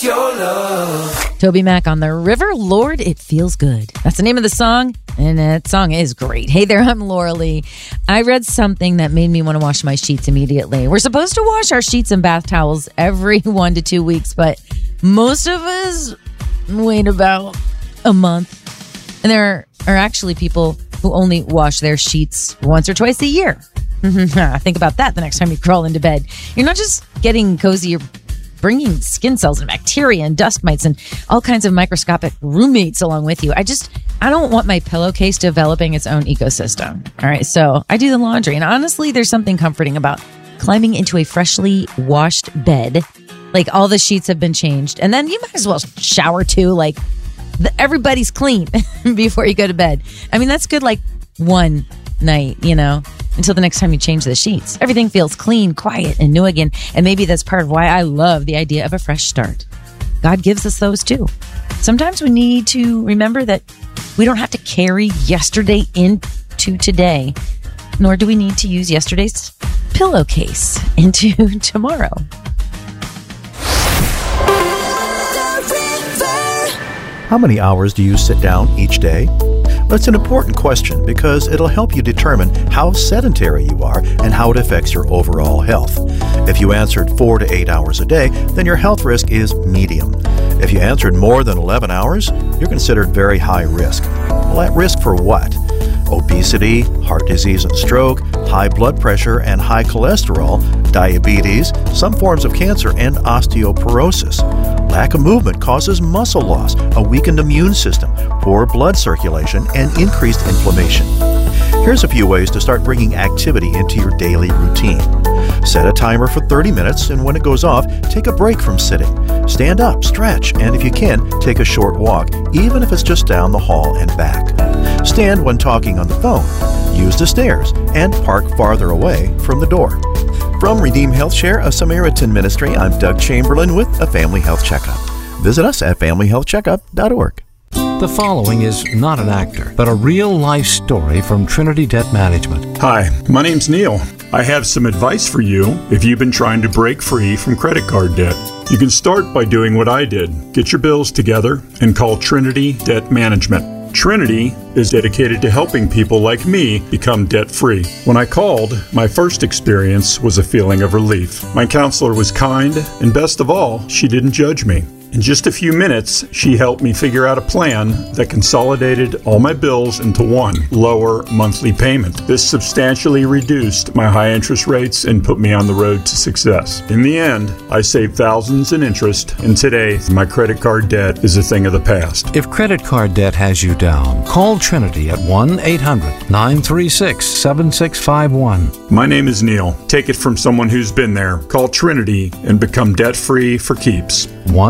it's your love. Toby Mac on the River, Lord, It Feels Good. That's the name of the song, and that song is great. Hey there, I'm Laura Lee. I read something that made me want to wash my sheets immediately. We're supposed to wash our sheets and bath towels every 1 to 2 weeks, but most of us wait about a month. And there are actually people who only wash their sheets once or twice a year. Think about that the next time you crawl into bed. You're not just getting cozy, you're bringing skin cells and bacteria and dust mites and all kinds of microscopic roommates along with you. I don't want my pillowcase developing its own ecosystem. All right, so I do the laundry. And honestly, there's something comforting about climbing into a freshly washed bed. Like all the sheets have been changed. And then you might as well shower too. Like everybody's clean before you go to bed. I mean, that's good like one night, until the next time you change the sheets. Everything feels clean, quiet, and new again. And maybe that's part of why I love the idea of a fresh start. God gives us those too. Sometimes we need to remember that we don't have to carry yesterday into today, nor do we need to use yesterday's pillowcase into tomorrow. How many hours do you sit down each day? That's an important question because it'll help you determine how sedentary you are and how it affects your overall health. If you answered 4 to 8 hours a day, then your health risk is medium. If you answered more than 11 hours, you're considered very high risk. Well, at risk for what? Obesity, heart disease and stroke, high blood pressure and high cholesterol, diabetes, some forms of cancer, and osteoporosis. Lack of movement causes muscle loss, a weakened immune system, poor blood circulation, and increased inflammation. Here's a few ways to start bringing activity into your daily routine. Set a timer for 30 minutes, and when it goes off, take a break from sitting. Stand up, stretch, and if you can, take a short walk, even if it's just down the hall and back. Stand when talking on the phone. Use the stairs, and park farther away from the door. From Redeem Health Share, a Samaritan ministry, I'm Doug Chamberlain with a Family Health Checkup. Visit us at familyhealthcheckup.org. The following is not an actor, but a real-life story from Trinity Debt Management. Hi, my name's Neil. I have some advice for you if you've been trying to break free from credit card debt. You can start by doing what I did. Get your bills together and call Trinity Debt Management. Trinity is dedicated to helping people like me become debt-free. When I called, my first experience was a feeling of relief. My counselor was kind, and best of all, she didn't judge me. In just a few minutes, she helped me figure out a plan that consolidated all my bills into one lower monthly payment. This substantially reduced my high interest rates and put me on the road to success. In the end, I saved thousands in interest, and today, my credit card debt is a thing of the past. If credit card debt has you down, call Trinity at 1-800-936-7651. My name is Neil. Take it from someone who's been there. Call Trinity and become debt-free for keeps.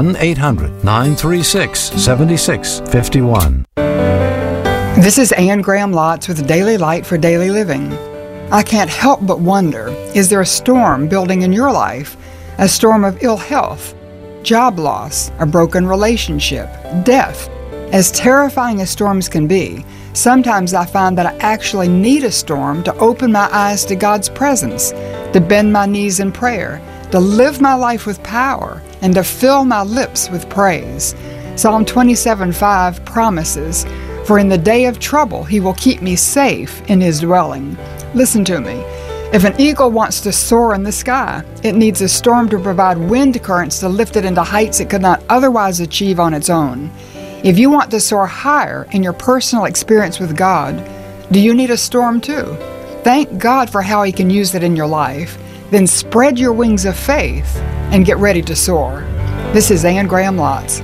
1-800-936-7651. This is Ann Graham Lotz with Daily Light for Daily Living. I can't help but wonder, is there a storm building in your life? A storm of ill health, job loss, a broken relationship, death. As terrifying as storms can be, sometimes I find that I actually need a storm to open my eyes to God's presence, to bend my knees in prayer, to live my life with power, and to fill my lips with praise. Psalm 27:5 promises, "For in the day of trouble he will keep me safe in his dwelling." Listen to me. If an eagle wants to soar in the sky, it needs a storm to provide wind currents to lift it into heights it could not otherwise achieve on its own. If you want to soar higher in your personal experience with God, do you need a storm too? Thank God for how he can use it in your life. Then spread your wings of faith and get ready to soar. This is Ann Graham Lotz.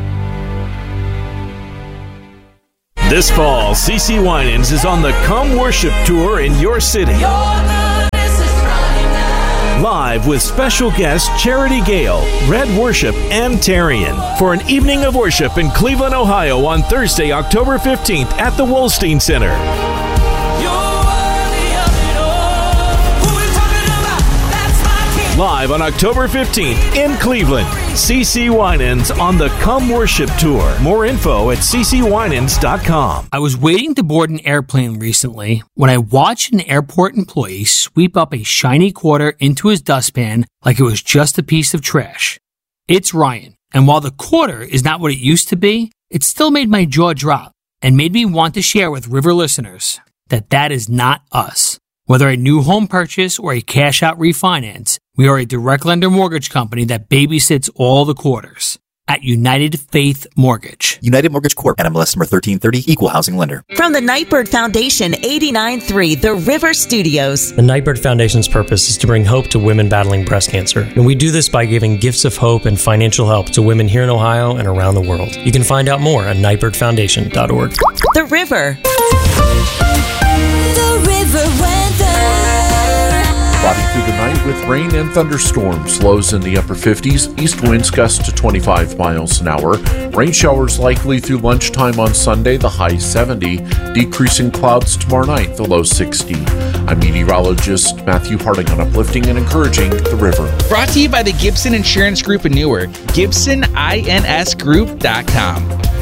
This fall, CeCe Winans is on the Come Worship Tour in your city. Live with special guests Charity Gale, Red Worship, and Tarian for an evening of worship in Cleveland, Ohio on Thursday, October 15th at the Wolstein Center. Live on October 15th in Cleveland. CeCe Winans on the Come Worship Tour. More info at ccwinans.com. I was waiting to board an airplane recently when I watched an airport employee sweep up a shiny quarter into his dustpan like it was just a piece of trash. It's Ryan, And while the quarter is not what it used to be, it still made my jaw drop and made me want to share with River listeners that is not us. Whether a new home purchase or a cash-out refinance, we are a direct lender mortgage company that babysits all the quarters. At United Faith Mortgage. United Mortgage Corp. NMLS number 1330, Equal Housing Lender. From the Nightbird Foundation, 89.3 The River Studios. The Nightbird Foundation's purpose is to bring hope to women battling breast cancer. And we do this by giving gifts of hope and financial help to women here in Ohio and around the world. You can find out more at nightbirdfoundation.org. The River. The River weather. Cloudy through the night with rain and thunderstorms. Lows in the upper 50s. East winds gust to 25 miles an hour. Rain showers likely through lunchtime on Sunday, the high 70. Decreasing clouds tomorrow night, the low 60. I'm meteorologist Matthew Harding on Uplifting and Encouraging the River. Brought to you by the Gibson Insurance Group in Newark. GibsonInsGroup.com.